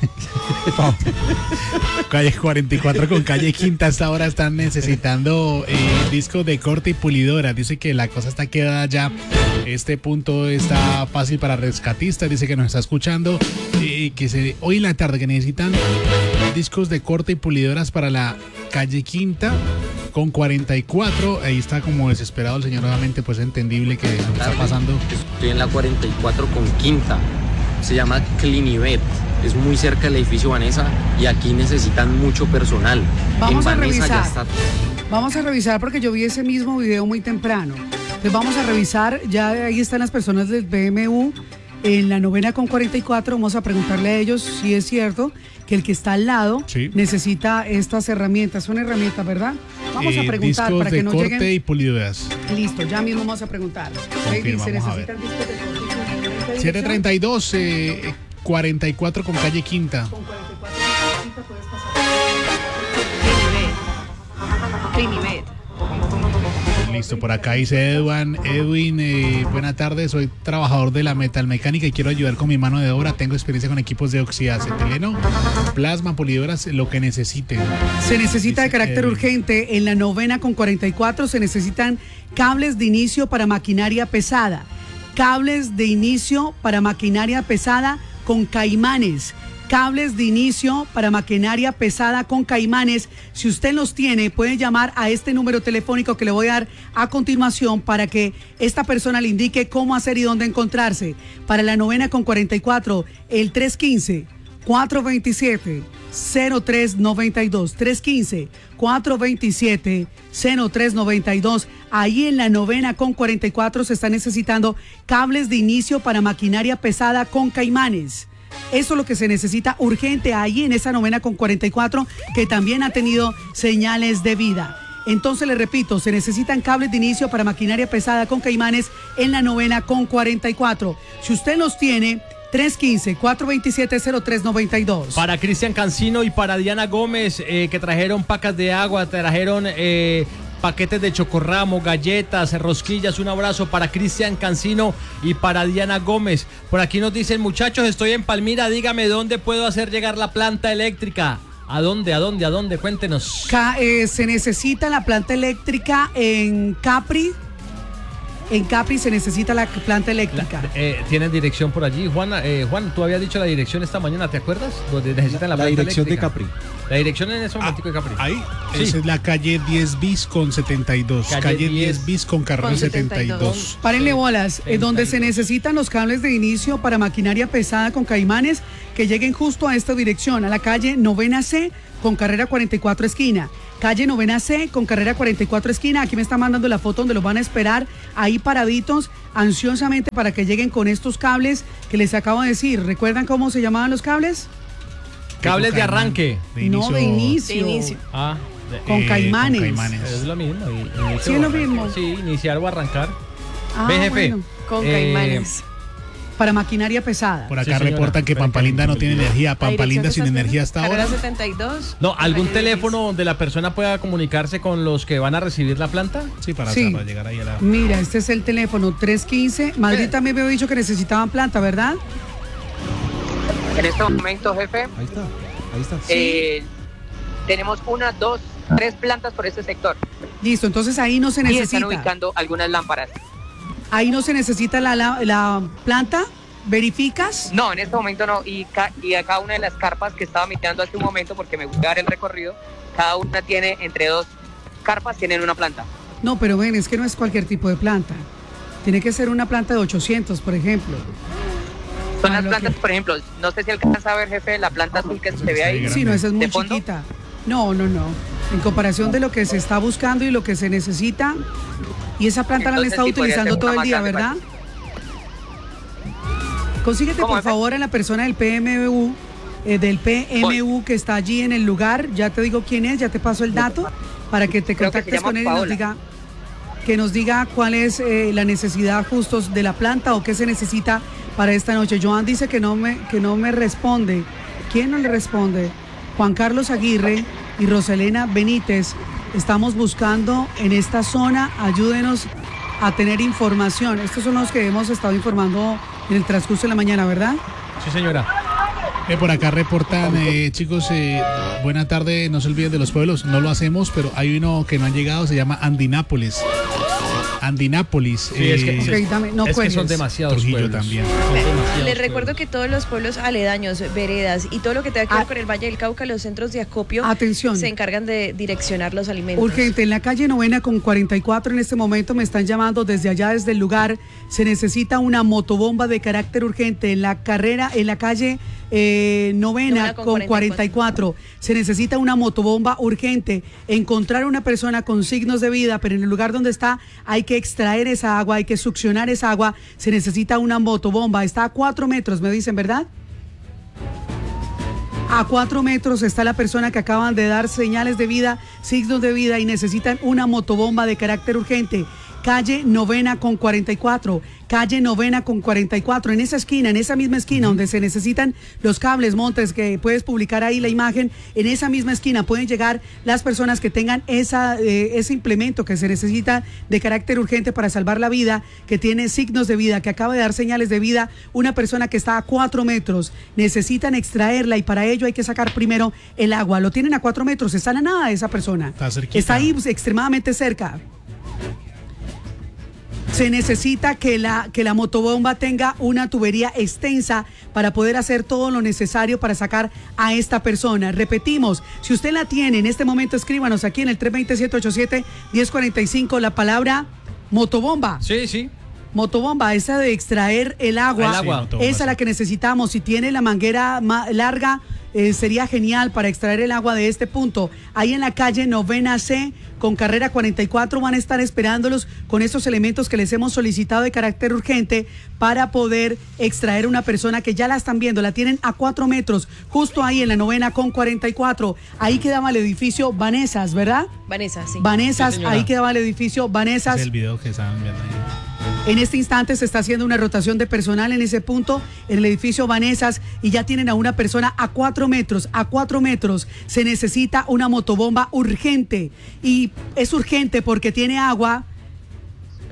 calle cuarenta y cuatro con calle Quinta hasta ahora están necesitando eh, discos de corte y pulidora. Dice que la cosa está quedada ya. Este punto está fácil para rescatistas. Dice que nos está escuchando y que se, hoy en la tarde que necesitan discos de corte y pulidoras para la calle Quinta con cuarenta y cuatro. Ahí está como desesperado el señor, obviamente, pues es entendible que lo que está pasando. Estoy en la cuarenta y cuatro con Quinta. Se llama Clinivet. Es muy cerca del edificio Vanessa y aquí necesitan mucho personal. Vamos en a Vanessa revisar. ya está. Vamos a revisar porque yo vi ese mismo video muy temprano. Entonces vamos a revisar, ya ahí están las personas del B M U en la novena con cuarenta y cuatro. Vamos a preguntarle a ellos si es cierto que el que está al lado Sí. necesita estas herramientas. Son herramientas, ¿verdad? Vamos a Eh, preguntar discos para de que no corte lleguen. y pulidoras. Listo, ya mismo vamos a preguntar. Baby, Confirmamos, ¿se a necesitan discos de corte y pulidoras? ¿Qué siete dirección? treinta y dos, eh, cuarenta y cuatro con calle Quinta. Con cuarenta y cuatro puedes pasar. Clinivet. Listo, por acá dice Edwin, Edwin, eh, buena tarde, soy trabajador de la metalmecánica y quiero ayudar con mi mano de obra, tengo experiencia con equipos de oxidacetileno, plasma, pulidoras, lo que necesiten. Se necesita de Dice carácter Edwin. urgente en la novena con cuarenta y cuatro. Se necesitan cables de inicio para maquinaria pesada. Cables de inicio para maquinaria pesada con caimanes. Cables de inicio para maquinaria pesada con caimanes. Si usted los tiene, puede llamar a este número telefónico que le voy a dar a continuación para que esta persona le indique cómo hacer y dónde encontrarse. Para la novena con cuarenta y cuatro, el tres uno cinco, cuatro dos siete, cero tres nueve dos. tres uno cinco, cuatro dos siete, cero tres nueve dos. Ahí en la novena con cuarenta y cuatro se están necesitando cables de inicio para maquinaria pesada con caimanes. Eso es lo que se necesita urgente ahí en esa novena con cuarenta y cuatro, que también ha tenido señales de vida. Entonces le repito, se necesitan cables de inicio para maquinaria pesada con caimanes en la novena con cuarenta y cuatro. Si usted los tiene, tres uno cinco, cuatro dos siete, cero tres nueve dos. Para Cristian Cancino y para Diana Gómez, eh, que trajeron pacas de agua, trajeron eh, paquetes de chocorramo, galletas, rosquillas. Un abrazo para Cristian Cancino y para Diana Gómez. Por aquí nos dicen, muchachos, estoy en Palmira, dígame dónde puedo hacer llegar la planta eléctrica. ¿A dónde, a dónde, a dónde? Cuéntenos. Ca- eh, se necesita la planta eléctrica en Capri, en Capri se necesita la planta eléctrica. La, eh, ¿Tienes dirección por allí? Juan, eh, Juan, tú habías dicho la dirección esta mañana, ¿te acuerdas? Donde necesitan la, la planta dirección eléctrica. de Capri. La dirección en ese momento ah, de Capri. Ahí, sí. Esa es la calle diez bis con setenta y dos. Calle, calle diez bis con carrera setenta y dos. Párenle bolas, eh, donde se necesitan los cables de inicio para maquinaria pesada con caimanes que lleguen justo a esta dirección, a la calle Novena C con carrera cuarenta y cuatro esquina. Calle Novena C con carrera cuarenta y cuatro esquina. Aquí me está mandando la foto donde los van a esperar ahí paraditos ansiosamente para que lleguen con estos cables que les acabo de decir. ¿Recuerdan cómo se llamaban los cables? Cables de arranque. De inicio, no, de inicio. De inicio. Ah, de, con, eh, caimanes. con caimanes. Es lo mismo. Inicio, sí, es lo mismo. Sí, iniciar o arrancar. Ah, Ve, jefe. Bueno. Con eh, caimanes. Para maquinaria pesada. Por acá sí, reportan que Pampalinda no tiene energía. Pampalinda sin energía hasta ahora. setenta y dos. No, ¿algún teléfono donde la persona pueda comunicarse con los que van a recibir la planta? Sí, para, sí. para llegar ahí a la... Mira, este es el teléfono tres quince. Madrid Pero... también me había dicho que necesitaban planta, ¿verdad? En este momento, jefe. Ahí está. Ahí está. Eh, tenemos una, dos, tres plantas por este sector. Listo, entonces ahí no se necesita. Y están ubicando algunas lámparas. Ahí no se necesita la, la, la planta. ¿Verificas? No, en este momento no. Y, ca y a cada una de las carpas que estaba miteando hace un momento, porque me gusta dar el recorrido, cada una tiene, entre dos carpas, tienen una planta. No, pero ven, es que no es cualquier tipo de planta. Tiene que ser una planta de ochocientos, por ejemplo. Son las plantas, que... por ejemplo, no sé si alcanza a ver, jefe, la planta azul que se ve ahí. Sí, no, esa es muy chiquita. No, no, no. En comparación de lo que se está buscando y lo que se necesita, y esa planta Entonces, la han estado sí, utilizando todo el día, ¿verdad? Consíguete por favor a la persona del P M U, eh, del P M U que está allí en el lugar. Ya te digo quién es, ya te paso el dato para que te Creo contactes que con él y nos diga, que nos diga cuál es eh, la necesidad justo de la planta o qué se necesita para esta noche. Joan dice que no me, que no me responde. ¿Quién no le responde? Juan Carlos Aguirre y Roselena Benítez. Estamos buscando en esta zona, ayúdenos a tener información. Estos son los que hemos estado informando en el transcurso de la mañana, ¿verdad? Sí, señora. Eh, por acá reportan, eh, chicos, eh, buena tarde, no se olviden de los pueblos, no lo hacemos, pero hay uno que no han llegado, se llama Andinápolis. Andinápolis. Sí, es que, okay, dame, no es que son demasiados Trujillo pueblos. También. Les recuerdo que todos los pueblos aledaños, veredas y todo lo que tenga que ver ah, con el Valle del Cauca, los centros de acopio, atención, se encargan de direccionar los alimentos. Urgente, en la calle Novena con cuarenta y cuatro en este momento me están llamando desde allá, desde el lugar. Se necesita una motobomba de carácter urgente en la carrera, en la calle eh, Novena, Novena con, con cuarenta y cuatro. Se necesita una motobomba urgente. Encontrar una persona con signos de vida, pero en el lugar donde está hay que extraer esa agua, hay que succionar esa agua. Se necesita una motobomba. Está a cuatro metros, me dicen, ¿verdad? A cuatro metros está la persona que acaban de dar señales de vida, signos de vida y necesitan una motobomba de carácter urgente. Calle Novena con cuarenta y cuatro, calle Novena con cuarenta y cuatro, en esa esquina, en esa misma esquina donde se necesitan los cables, Montes, que puedes publicar ahí la imagen, en esa misma esquina pueden llegar las personas que tengan esa, eh, ese implemento que se necesita de carácter urgente para salvar la vida, que tiene signos de vida, que acaba de dar señales de vida, una persona que está a cuatro metros, necesitan extraerla y para ello hay que sacar primero el agua, lo tienen a cuatro metros, está a la nada de esa persona, está cerquita. Está ahí extremadamente cerca. Se necesita que la, que la motobomba tenga una tubería extensa para poder hacer todo lo necesario para sacar a esta persona. Repetimos, si usted la tiene en este momento, escríbanos aquí en el tres dos siete, ocho siete, uno cero cuatro cinco la palabra motobomba. Sí, sí. Motobomba, esa de extraer el agua, el agua. Sí, esa es la que necesitamos. Si tiene la manguera larga, eh, sería genial para extraer el agua de este punto. Ahí en la calle Novena C, con carrera cuarenta y cuatro, van a estar esperándolos con estos elementos que les hemos solicitado de carácter urgente para poder extraer una persona que ya la están viendo, la tienen a cuatro metros, justo ahí en la Novena con cuarenta y cuatro. Ahí quedaba el edificio Vanesas, ¿verdad? Vanesas, sí. Vanesas, sí, ahí quedaba el edificio Vanesas. Es el video que estaban viendo ahí. En este instante se está haciendo una rotación de personal en ese punto, en el edificio Vanesas, y ya tienen a una persona a cuatro metros, a cuatro metros. Se necesita una motobomba urgente, y es urgente porque tiene agua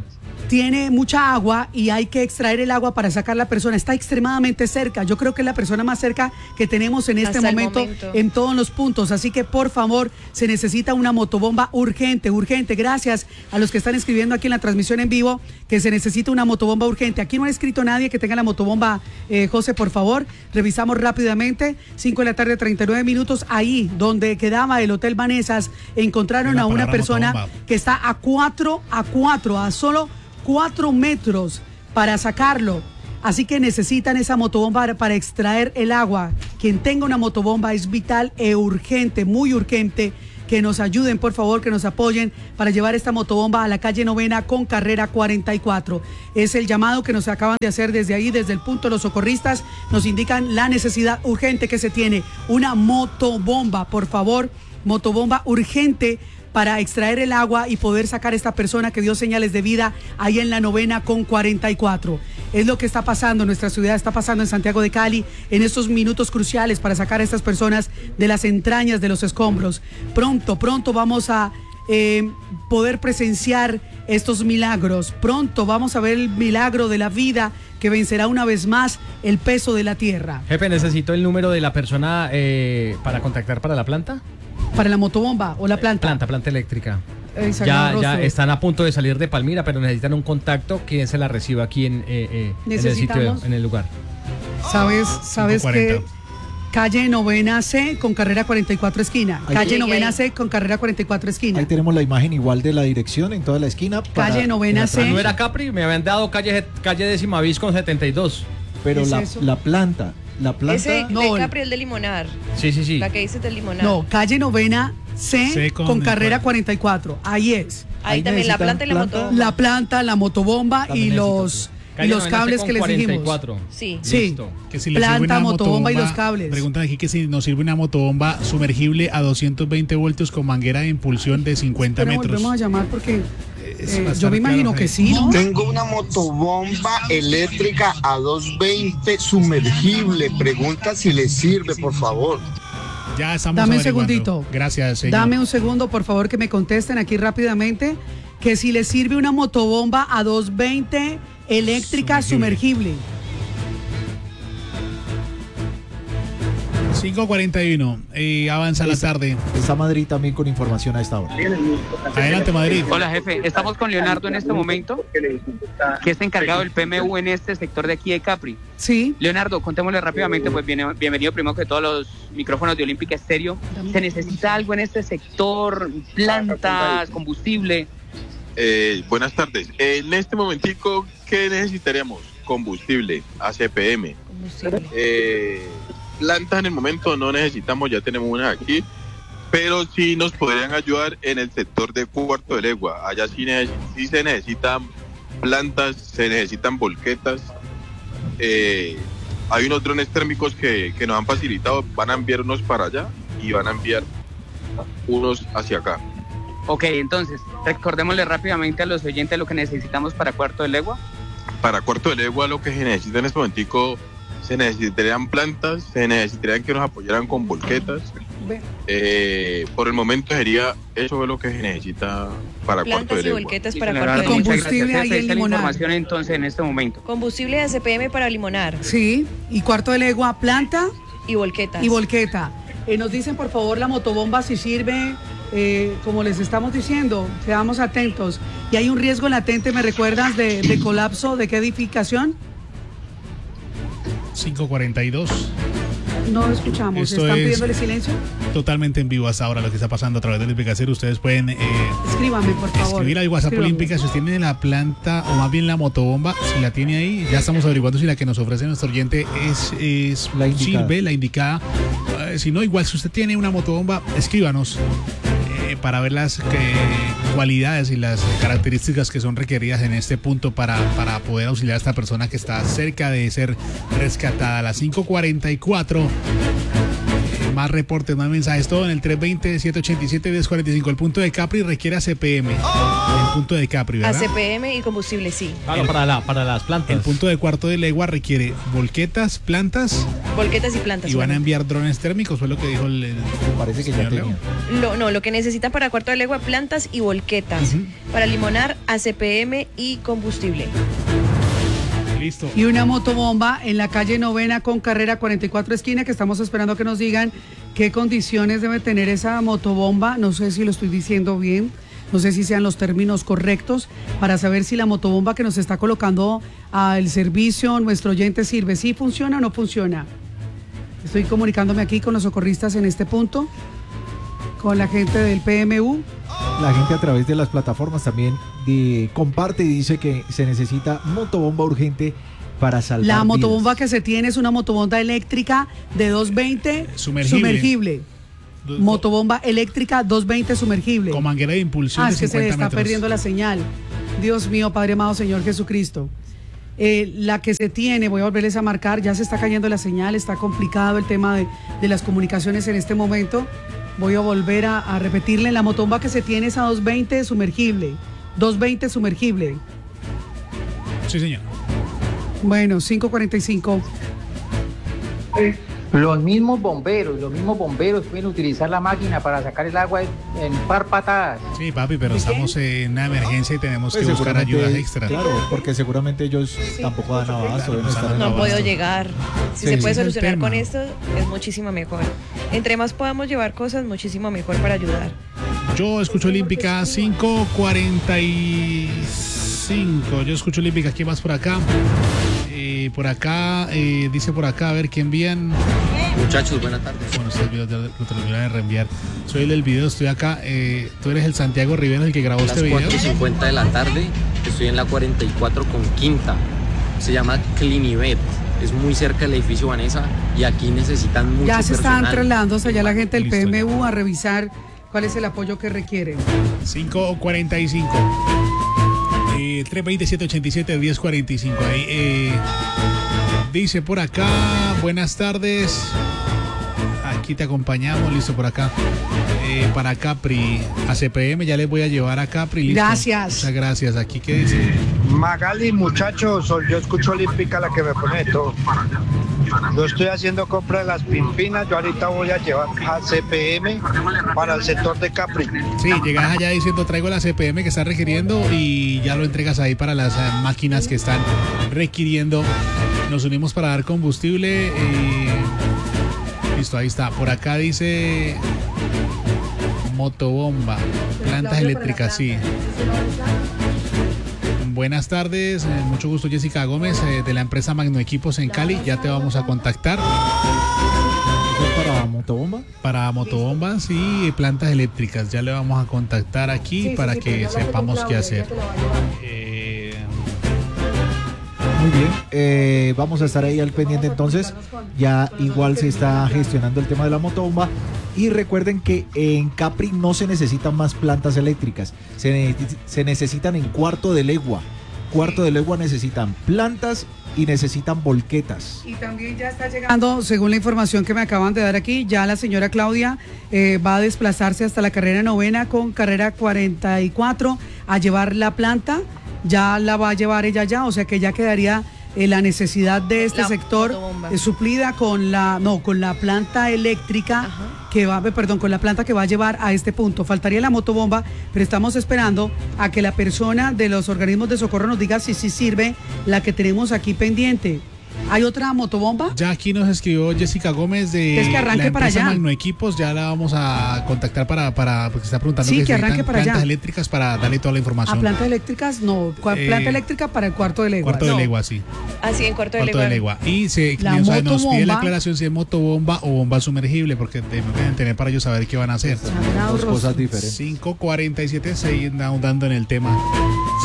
tiene mucha agua y hay que extraer el agua para sacar la persona. Está extremadamente cerca. Yo creo que es la persona más cerca que tenemos en este momento, momento en todos los puntos. Así que, por favor, se necesita una motobomba urgente, urgente. Gracias a los que están escribiendo aquí en la transmisión en vivo que se necesita una motobomba urgente. Aquí no ha escrito nadie que tenga la motobomba, eh, José, por favor. Revisamos rápidamente. cinco de la tarde, treinta y nueve minutos. Ahí donde quedaba el Hotel Vanesas, encontraron a una persona motobomba que está a cuatro, a cuatro, a solo cuatro metros para sacarlo. Así que necesitan esa motobomba para extraer el agua. Quien tenga una motobomba es vital e urgente, muy urgente, que nos ayuden, por favor, que nos apoyen para llevar esta motobomba a la calle Novena con carrera cuarenta y cuatro. Es el llamado que nos acaban de hacer desde ahí, desde el punto. Los socorristas nos indican la necesidad urgente que se tiene. Una motobomba, por favor, motobomba urgente para extraer el agua y poder sacar a esta persona que dio señales de vida ahí en la Novena con cuarenta y cuatro. Es lo que está pasando en nuestra ciudad, está pasando en Santiago de Cali en estos minutos cruciales para sacar a estas personas de las entrañas de los escombros. Pronto, pronto vamos a eh, poder presenciar estos milagros. Pronto vamos a ver el milagro de la vida que vencerá una vez más el peso de la tierra. Jefe, necesito el número de la persona eh, para contactar para la planta. ¿Para la motobomba o la planta? Planta, planta eléctrica. Ya, ya están a punto de salir de Palmira, pero necesitan un contacto. ¿Quién se la reciba aquí en, eh, eh, en el sitio, en el lugar? ¿Sabes, sabes que calle Novena C con carrera cuarenta y cuatro esquina? Ahí calle Novena C con carrera cuarenta y cuatro esquina. Ahí tenemos la imagen igual de la dirección en toda la esquina. Calle Novena C. No era Capri, me habían dado calle, calle décima bis con setenta y dos. Pero la, la planta... La planta. Ese no, de Capri, el de Limonar. Sí, sí, sí. La que dice de Limonar. No, calle Novena C, C con, con carrera cuarenta y cuatro. Ahí es. Ahí, Ahí también la planta y la motobomba. La planta, la motobomba también y los y los cables que les dijimos. Sí. Sí. Que si le planta, sirve una motobomba y los cables. Preguntan aquí que si nos sirve una motobomba sumergible a doscientos veinte voltios con manguera de impulsión de cincuenta Pero metros. Volvemos a llamar porque Eh, yo me imagino claro, que sí, ¿no? Tengo una motobomba eléctrica a doscientos veinte sumergible. Pregunta si le sirve, por favor. Ya estamos Dame un segundito. Gracias, señor. Dame un segundo, por favor, que me contesten aquí rápidamente. Que si le sirve una motobomba a doscientos veinte eléctrica sumergible. sumergible. cinco cuarenta y uno, eh, avanza la tarde. Está Madrid también con información a esta hora. Adelante, Madrid. Hola, jefe. Estamos con Leonardo en este momento, que es encargado del P M U en este sector de aquí de Capri. Sí. Leonardo, contémosle rápidamente, pues bien, bienvenido primero que todos los micrófonos de Olímpica Estéreo. ¿Se necesita algo en este sector? ¿Plantas, combustible? Eh, buenas tardes. En este momentico, ¿qué necesitaríamos? Combustible, A C P M. Combustible. Eh... Plantas en el momento no necesitamos, ya tenemos una aquí, pero sí nos podrían ayudar en el sector de Cuarto de Legua. Allá sí, sí se necesitan plantas, se necesitan volquetas. Eh, hay unos drones térmicos que, que nos han facilitado, van a enviar unos para allá y van a enviar unos hacia acá. Ok, entonces, recordémosle rápidamente a los oyentes lo que necesitamos para Cuarto de Legua. Para Cuarto de Legua lo que se necesita en este momentico, se necesitarían plantas, se necesitarían que nos apoyaran con volquetas. Eh, por el momento sería eso es lo que se necesita para plantas Cuarto de Legua. Y volquetas para Cuarto de Legua. Combustible ahí en Limonar. Información entonces en este momento. Combustible de A C P M para Limonar. Sí, y Cuarto de Legua, planta y volquetas. Y volqueta. Eh, nos dicen por favor la motobomba si sirve, eh, como les estamos diciendo, quedamos atentos. Y hay un riesgo latente, ¿me recuerdas de, de colapso de qué edificación? cinco cuarenta y dos. No lo escuchamos. Esto ¿Están es pidiéndole silencio? Totalmente en vivo hasta ahora lo que está pasando a través del Olímpica Estéreo. Ustedes pueden eh, escríbame, por favor. Escribir al WhatsApp Escríbame. Olímpica si usted tiene la planta o más bien la motobomba, si la tiene ahí. Ya estamos averiguando si la que nos ofrece nuestro oyente es, es la indicada. sirve, la indicada. Eh, si no, igual si usted tiene una motobomba, escríbanos eh, para ver las eh, cualidades y las características que son requeridas en este punto para, para poder auxiliar a esta persona que está cerca de ser rescatada. A las cinco cuarenta y cuatro. Más reportes, más mensajes, todo en el tres veinte, siete ochenta y siete, diez cuarenta y cinco. El punto de Capri requiere A C P M. El punto de Capri, ¿verdad? A C P M y combustible, sí. Claro, para, la, para las plantas. El punto de Cuarto de Legua requiere volquetas, plantas. Volquetas y plantas. Y van bueno. a enviar drones térmicos, fue lo que dijo el... el Parece que ya tenía. Lo, no, lo que necesitan para Cuarto de Legua, plantas y volquetas. Uh-huh. Para limonar, A C P M y combustible. Listo. Y una motobomba en la calle Novena con carrera cuarenta y cuatro esquina, que estamos esperando que nos digan qué condiciones debe tener esa motobomba. No sé si lo estoy diciendo bien, no sé si sean los términos correctos, para saber si la motobomba que nos está colocando al servicio nuestro oyente sirve. ¿Sí funciona o no funciona? Estoy comunicándome aquí con los socorristas en este punto, con la gente del P M U. La gente a través de las plataformas también de, comparte y dice que se necesita motobomba urgente para salvar La motobomba vidas. que se tiene es una motobomba eléctrica de doscientos veinte sumergible. sumergible. Motobomba eléctrica doscientos veinte sumergible. Con manguera de impulsión Ah, de es que se le está metros. perdiendo la señal. Dios mío, Padre amado, Señor Jesucristo. Eh, la que se tiene, voy a volverles a marcar, ya se está cayendo la señal, está complicado el tema de, de las comunicaciones en este momento. Voy a volver a, a repetirle, la motobomba que se tiene es a doscientos veinte sumergible. doscientos veinte sumergible. Sí, señor. Bueno, cinco cuarenta y cinco. Los mismos bomberos, los mismos bomberos pueden utilizar la máquina para sacar el agua en, en par patadas. Sí, papi, pero estamos en una emergencia y tenemos Pues que buscar ayudas extras. Claro, porque seguramente ellos sí. tampoco dan abasto. No, no han podido llegar. Si sí, se puede sí, solucionar con esto, es muchísimo mejor. Entre más podamos llevar cosas, muchísimo mejor para ayudar. Yo escucho Olímpica cinco cuarenta y cinco. Yo escucho Olímpica. ¿Quién más por acá? Eh, por acá, eh, dice por acá, a ver, ¿qué envían? Muchachos, buenas tardes. Bueno, este video ya lo terminaron de reenviar. Soy el del video, estoy acá. Eh, Tú eres el Santiago Rivera, el que grabó Las este video. cuatro y cincuenta de la tarde, estoy en la cuarenta y cuatro con quinta. Se llama Clinivet. Es muy cerca del edificio Vanessa y aquí necesitan mucho Ya se personal. están trasladándose allá la gente del Listo, P M U a revisar cuál es el apoyo que requieren. cinco cuarenta y cinco. Eh, tres veinte, siete ochenta y siete, diez cuarenta y cinco. Ahí, eh, dice por acá, buenas tardes. Aquí te acompañamos, listo por acá. Eh, para Capri, a C P M, ya les voy a llevar a Capri. Listo. Gracias. Muchas gracias. Aquí, ¿qué dice? Magali, muchachos, yo escucho Olímpica, la que me pone de todo. Yo estoy haciendo compra de las pimpinas, yo ahorita voy a llevar a C P M para el sector de Capri. Sí, llegas allá diciendo traigo la C P M que está requiriendo y ya lo entregas ahí para las uh, máquinas que están requiriendo. Nos unimos para dar combustible. Eh, listo, ahí está. Por acá dice motobomba, plantas eléctricas, sí. Buenas tardes, eh, mucho gusto, Jessica Gómez, eh, de la empresa Magno Equipos en Cali. Ya te vamos a contactar. ¿Para motobomba? Para motobombas y plantas eléctricas. Ya le vamos a contactar aquí sí, para sí, sí, que sepamos qué hacer. Eh... Muy bien, eh, vamos a estar ahí al pendiente entonces. Ya igual se está gestionando el tema de la motobomba. Y recuerden que en Capri no se necesitan más plantas eléctricas, se, ne se necesitan en Cuarto de Legua. Cuarto de Legua necesitan plantas y necesitan volquetas. Y también ya está llegando, según la información que me acaban de dar aquí, ya la señora Claudia eh, va a desplazarse hasta la carrera novena con carrera cuarenta y cuatro a llevar la planta. Ya la va a llevar ella ya, o sea que ya quedaría eh, la necesidad de este la sector eh, suplida con la no con la planta eléctrica. Ajá. que va, perdón, con la planta que va a llevar a este punto. Faltaría la motobomba, pero estamos esperando a que la persona de los organismos de socorro nos diga si sí sirve la que tenemos aquí pendiente. ¿Hay otra motobomba? Ya aquí nos escribió Jessica Gómez de es que arranque la empresa para allá. Magno Equipos. Ya la vamos a contactar para, para porque está preguntando sí, que, que arranque para plantas allá. eléctricas para darle toda la información. ¿A plantas eléctricas? No, planta eh, eléctrica para el Cuarto de Legua. Cuarto de no. Legua, sí. Así en Cuarto de Cuarto Legua. de Legua. Y se, la o sea, nos pide la motobomba. aclaración si es motobomba o bomba sumergible, porque deben tener para ellos saber qué van a hacer. Dos cosas diferentes. cinco cuarenta y siete, seguimos ahondando en el tema.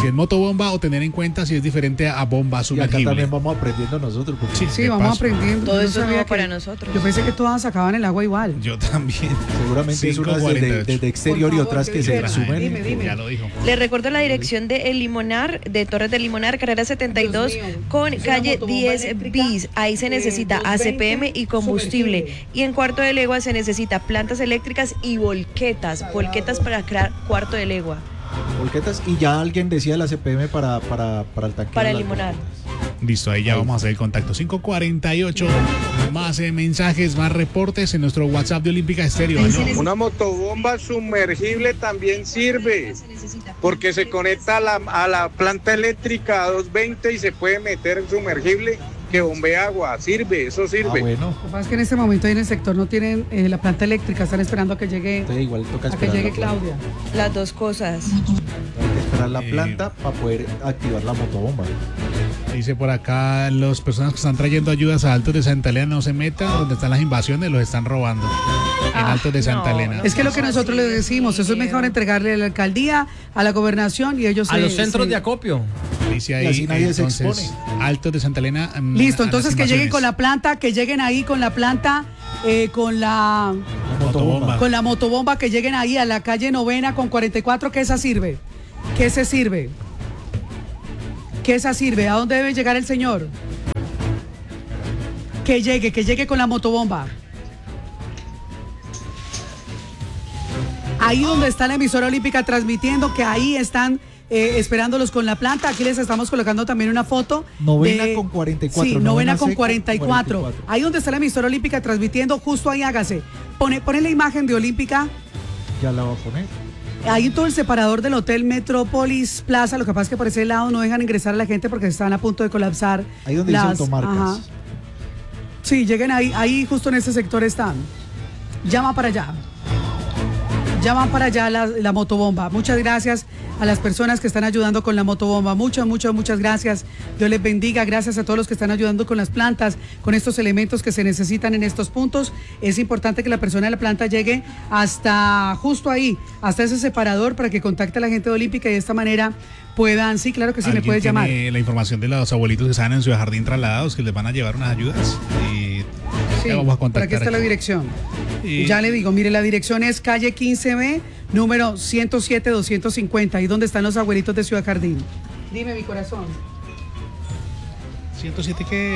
si es motobomba o tener en cuenta si es diferente a bomba sumergible. Y acá también vamos aprendiendo nosotros. Porque sí, sí vamos paso. aprendiendo. Todo Yo eso es nuevo que, para nosotros. Yo pensé que todas sacaban el agua igual. Yo también. Seguramente es unas desde, desde exterior favor, y otras que se sumen. Dime, dime. Ya lo dijo. Les recuerdo la dirección de El Limonar, de Torres del Limonar, carrera setenta y dos con calle diez bis. Ahí se necesita A C P M y combustible. Y en cuarto de legua se necesita plantas eléctricas y volquetas. Volquetas para crear cuarto de legua. Volquetas, y ya alguien decía la A C P M para, para, para el tanque. Para el Limonar. Listo, ahí ya vamos a hacer el contacto. cinco cuarenta y ocho, más eh, mensajes, más reportes en nuestro WhatsApp de Olímpica Estéreo. ¿No? Una motobomba sumergible también sirve, porque se conecta a la, a la planta eléctrica a doscientos veinte y se puede meter en sumergible que bombea agua. Sirve, eso sirve. Ah, bueno. Lo que pasa es que en este momento ahí en el sector no tienen eh, la planta eléctrica, están esperando a que llegue, Entonces, igual toca a que llegue Claudia. Las dos cosas. Hay que esperar la planta eh, para poder activar la motobomba. Dice por acá, las personas que están trayendo ayudas a Altos de Santa Elena no se metan, donde están las invasiones los están robando. En ah, Altos de Santa no, Elena. Es que lo que nosotros les decimos, eso es mejor entregarle a la alcaldía, a la gobernación y ellos a se, los centros se... de acopio. Dice ahí, así nadie entonces, se expone. Altos de Santa Elena. Um, Listo, entonces que lleguen con la planta, que lleguen ahí con la planta, eh, con la, la motobomba. Con la motobomba, que lleguen ahí a la calle Novena con cuarenta y cuatro, que esa sirve. ¿Qué se sirve? ¿Qué esa sirve? ¿A dónde debe llegar el señor? Que llegue, que llegue con la motobomba. Ahí donde está la emisora olímpica transmitiendo, que ahí están eh, esperándolos con la planta. Aquí les estamos colocando también una foto. Novena de, con cuarenta y cuatro. Sí, novena, novena con cuarenta y cuatro. cuarenta y cuatro. Ahí donde está la emisora olímpica transmitiendo, justo ahí hágase. Pone, pone la imagen de Olímpica. Ya la va a poner. Ahí todo el separador del Hotel Metrópolis Plaza. Lo que pasa es que por ese lado no dejan ingresar a la gente porque están a punto de colapsar. Ahí donde las, dice automarcas. Ajá. Sí, lleguen ahí, ahí justo en ese sector están. Llama para allá. Llama para allá la, la motobomba. Muchas gracias a las personas que están ayudando con la motobomba. Muchas, muchas, muchas gracias. Dios les bendiga. Gracias a todos los que están ayudando con las plantas, con estos elementos que se necesitan en estos puntos. Es importante que la persona de la planta llegue hasta justo ahí, hasta ese separador para que contacte a la gente de Olímpica y de esta manera puedan, sí, claro que sí, me puedes llamar. La información de los abuelitos que están en Ciudad Jardín trasladados, que les van a llevar unas ayudas. Y sí, vamos a contactar. por aquí está aquí. la dirección. Y... Ya le digo, mire, la dirección es calle quince B, número ciento siete doscientos cincuenta, ahí donde están los abuelitos de Ciudad Jardín. Dime, mi corazón. ciento siete que...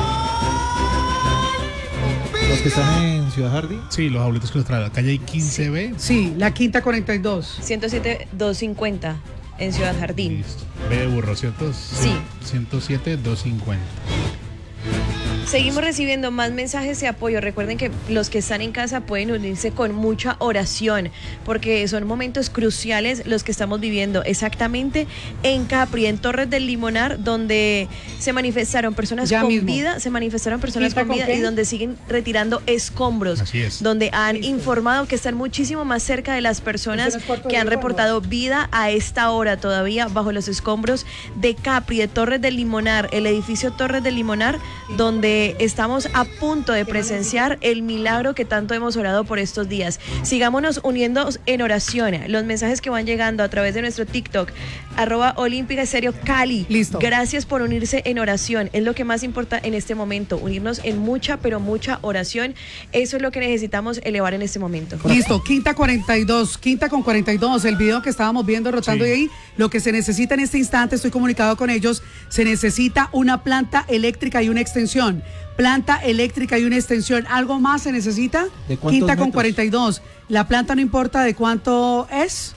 ¿Los que están en Ciudad Jardín? Sí, los abuelitos que los traen. Calle quince B. Sí, la quinta cuarenta y dos. ciento siete doscientos cincuenta en Ciudad Jardín. Listo. B de burro, ¿cierto? Sí. ciento siete doscientos cincuenta. Seguimos recibiendo más mensajes de apoyo. Recuerden que los que están en casa pueden unirse con mucha oración, porque son momentos cruciales los que estamos viviendo exactamente en Capri, en Torres del Limonar, donde se manifestaron personas ya con mismo. vida, se manifestaron personas con vida con y donde siguen retirando escombros. Así es. Donde han Listo. informado que están muchísimo más cerca de las personas que han de reportado vida a esta hora todavía bajo los escombros de Capri, de Torres del Limonar, el edificio Torres del Limonar, donde estamos a punto de presenciar el milagro que tanto hemos orado por estos días. Sigámonos uniendo en oración. Los mensajes que van llegando a través de nuestro TikTok, arroba Olímpica Estéreo Cali. Listo. Gracias por unirse en oración. Es lo que más importa en este momento, unirnos en mucha, pero mucha oración. Eso es lo que necesitamos elevar en este momento. Listo, quinta cuarenta y dos, quinta con cuarenta y dos, el video que estábamos viendo rotando Sí. de ahí, lo que se necesita en este instante, estoy comunicado con ellos, se necesita una planta eléctrica y una extensión. Planta eléctrica y una extensión. ¿Algo más se necesita? ¿De cuántos Quinta con metros? cuarenta y dos. La planta no importa de cuánto es.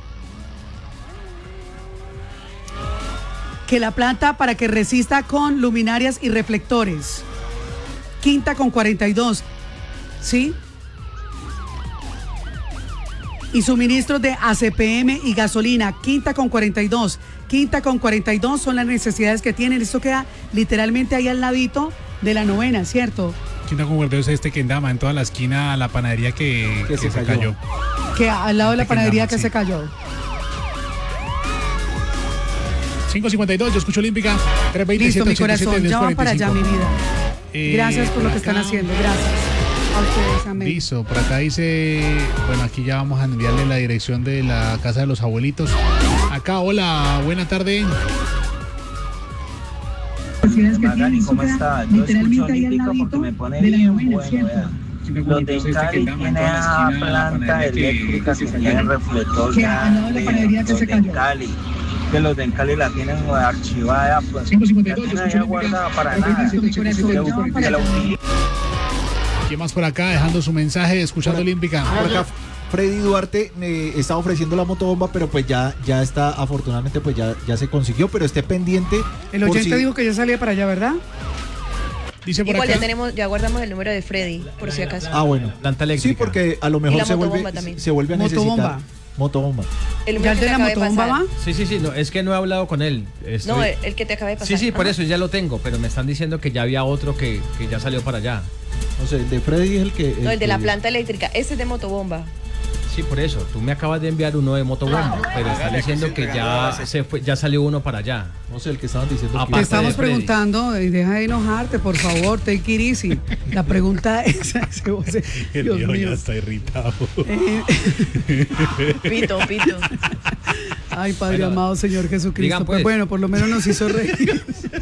Que la planta para que resista con luminarias y reflectores. Quinta con cuarenta y dos. ¿Sí? Y suministros de A C P M y gasolina. Quinta con cuarenta y dos. Quinta con cuarenta y dos son las necesidades que tienen. Esto queda literalmente ahí al ladito de la novena, ¿cierto? Quinta con cuarenta y dos es este que andaba en toda la esquina, la panadería que, Que que se se cayó. cayó. Que al lado de la Este que panadería andaba, que sí. se cayó. cinco cincuenta y dos, yo escucho Olímpica. tres veinte, Listo, mi siete ochenta y siete, corazón. diez Ya va cuarenta y para allá, cinco. mi vida. Eh, Gracias por lo que acá- están haciendo. Gracias. A ustedes, amén. Listo, por acá dice, bueno, aquí ya vamos a enviarle la dirección de la casa de los abuelitos. Acá, hola, buena tarde. Magali, ¿cómo está? Yo escucho Olímpica porque me pone bien bueno, vean. Los de Cali tienen una planta eléctrica que tiene reflector grande, los de Cali, que los de Cali la tienen archivada, pues la tienen ahí guardada para nada. ¿Quién más por acá dejando su mensaje, escuchando Olímpica? Por acá, Freddy Duarte eh, está ofreciendo la motobomba, pero pues ya, ya está, afortunadamente, pues ya, ya se consiguió, pero esté pendiente. El oyente si... dijo que ya salía para allá, ¿verdad? Dice por Igual acá. ya tenemos, ya guardamos el número de Freddy, por si acaso. Ah, bueno. Planta eléctrica. Sí, porque a lo mejor se vuelve, también. se vuelve a necesitar. Motobomba. Motobomba. El ¿Ya el de la motobomba va? Sí, sí, sí, no, es que no he hablado con él. Estoy... No, el que te acaba de pasar. Sí, sí, por Ajá. eso ya lo tengo, pero me están diciendo que ya había otro que, que ya salió para allá. No sé, el de Freddy es el que... No, el de la que... planta eléctrica, ese es de motobomba. Sí, por eso. Tú me acabas de enviar uno de motobomba, pero está diciendo que ya se fue, ya salió uno para allá. No sé, el que estaban diciendo. Aparte Te estamos de Freddy. preguntando, y deja de enojarte, por favor, take it easy. La pregunta es, el Dios viejo mío. ya está irritado. Pito, pito. Ay, Padre Bueno, amado, Señor Jesucristo. digan, Pues pues. bueno, por lo menos nos hizo reír.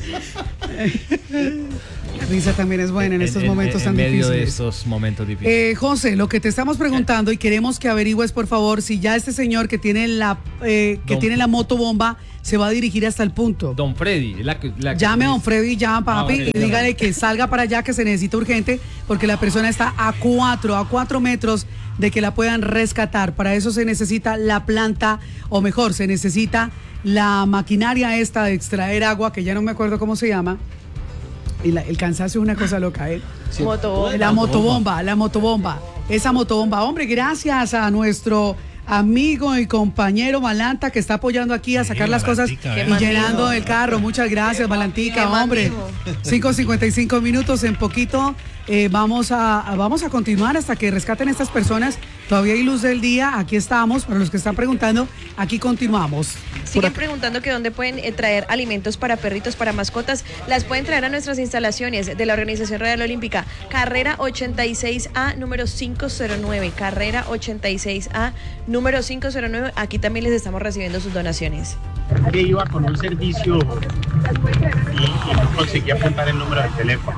La risa también es buena en estos momentos en tan medio difíciles. de estos momentos difíciles. Eh, José, lo que te estamos preguntando y queremos que averigües, por favor, si ya este señor que tiene la eh, que Don- tiene la motobomba se va a dirigir hasta el punto. Don Freddy, la que, la que- Llame a don Freddy ya, papi, Ah, ok, y ya. dígale que salga para allá, que se necesita urgente, porque la persona está a cuatro, a cuatro metros de que la puedan rescatar. Para eso se necesita la planta, o mejor, se necesita la maquinaria esta de extraer agua, que ya no me acuerdo cómo se llama. Y la- el cansancio es una cosa loca, ¿eh? Sí. Motobomba. La motobomba, la motobomba. Esa motobomba. Hombre, gracias a nuestro amigo y compañero Malanta que está apoyando aquí a sacar Sí, las cosas Malantica, y ¿verdad? llenando el carro. Muchas gracias, Malantica, Qué hombre. masivo. cinco cincuenta y cinco minutos en poquito. Eh, vamos, a, a- vamos a continuar hasta que rescaten a estas personas. Todavía hay luz del día. Aquí estamos. Para los que están preguntando, aquí continuamos. Siguen preguntando que dónde pueden eh, traer alimentos para perritos, para mascotas. Las pueden traer a nuestras instalaciones de la Organización Radial Olímpica. Carrera ochenta y seis A, número quinientos nueve. Carrera ochenta y seis A, número quinientos nueve. Aquí también les estamos recibiendo sus donaciones. Que iba con un servicio y, y no conseguía apuntar el número de teléfono.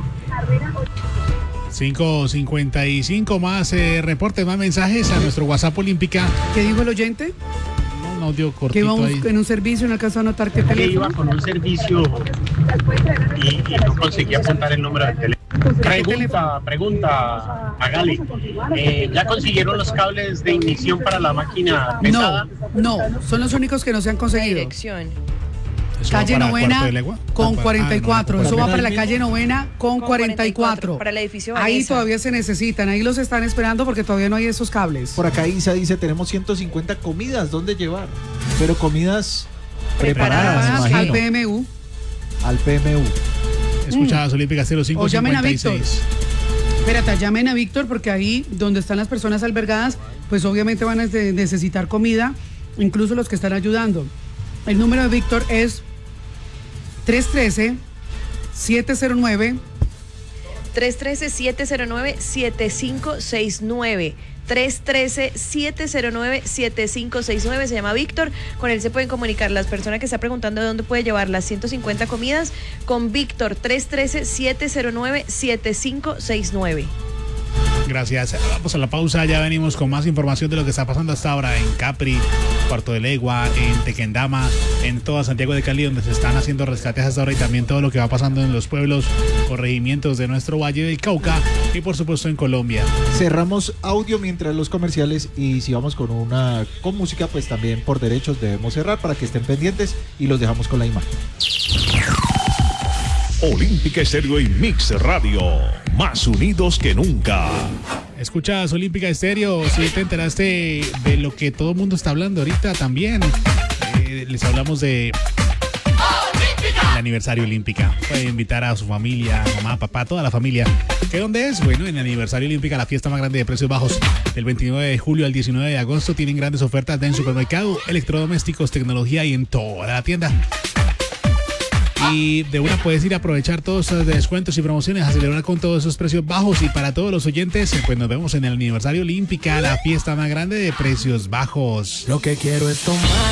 cinco cincuenta y cinco más eh, reportes, más mensajes a nuestro WhatsApp Olímpica. ¿Qué dijo el oyente? Un audio Que cortito iba un- ahí. en un servicio, no alcanzó a anotar qué Que iba teléfono. con un servicio y, y no conseguía apuntar el número de teléfono. Pregunta, pregunta, Magali. Eh, ¿Ya consiguieron los cables de ignición para la máquina pesada? No, no, son los únicos que no se han La conseguido. dirección. ¿Eso va Calle para Novena Cuarto de Legua? con Ah, para- cuarenta y cuatro. ah, no, Eso no, va no. para la calle Novena con Con cuarenta y cuatro. Para el edificio Ahí Vanessa. todavía se necesitan, ahí los están esperando porque todavía no hay esos cables. Por acá Isa dice, tenemos ciento cincuenta comidas, ¿dónde llevar? Pero comidas preparadas, Preparadas me al imagino. P M U. Al P M U. Escuchadas Olímpicas cero cinco O llamen a cincuenta y seis. Espérate, llamen a Víctor porque ahí donde están las personas albergadas, pues obviamente van a ne- necesitar comida, incluso los que están ayudando. El número de Víctor es tres uno tres, siete cero nueve. tres uno tres, siete cero nueve, siete cinco seis nueve. tres uno tres, siete cero nueve, siete cinco seis nueve. Se llama Víctor. Con él se pueden comunicar las personas que están preguntando de dónde puede llevar las ciento cincuenta comidas. Con Víctor, tres uno tres, siete cero nueve, siete cinco seis nueve. Gracias. Vamos a la pausa. Ya venimos con más información de lo que está pasando hasta ahora en Capri, Cuarto de Legua, en Tequendama, en toda Santiago de Cali, donde se están haciendo rescates hasta ahora, y también todo lo que va pasando en los pueblos, corregimientos de nuestro Valle del Cauca y por supuesto en Colombia. Cerramos audio mientras los comerciales, y si vamos con una con música, pues también por derechos debemos cerrar para que estén pendientes, y los dejamos con la imagen. Olímpica Estéreo y Mix Radio, más unidos que nunca. Escuchas Olímpica Estéreo, si te enteraste de lo que todo el mundo está hablando ahorita también. Eh, les hablamos de el aniversario Olímpica. Puede invitar a su familia, mamá, papá, toda la familia. ¿Qué dónde es? Bueno, en el aniversario Olímpica, la fiesta más grande de precios bajos. Del veintinueve de julio al diecinueve de agosto tienen grandes ofertas en supermercado, electrodomésticos, tecnología y en toda la tienda. Y de una puedes ir a aprovechar todos esos descuentos y promociones, a celebrar con todos esos precios bajos. Y para todos los oyentes, pues nos vemos en el aniversario Olímpica, la fiesta más grande de precios bajos. Lo que quiero es tomar.